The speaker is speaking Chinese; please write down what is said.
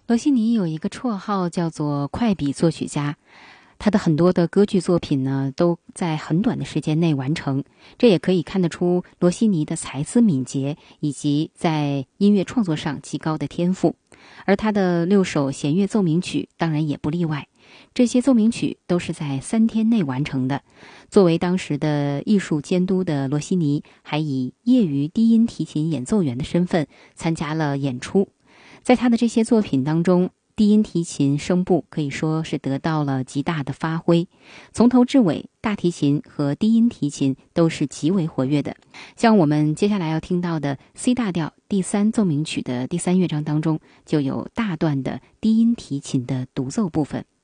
罗西尼有一个绰号叫做快笔作曲家，他的很多的歌剧作品呢都在很短的时间内完成，这也可以看得出罗西尼的才思敏捷以及在音乐创作上极高的天赋。而他的6首弦乐奏鸣曲当然也不例外，这些奏鸣曲都是在3天内完成的。作为当时的艺术监督的罗西尼，还以业余低音提琴演奏员的身份参加了演出。在他的这些作品当中，低音提琴声部可以说是得到了极大的发挥，从头至尾，大提琴和低音提琴都是极为活跃的。像我们接下来要听到的 C 大调第3奏鸣曲的第3乐章当中，就有大段的低音提琴的独奏部分。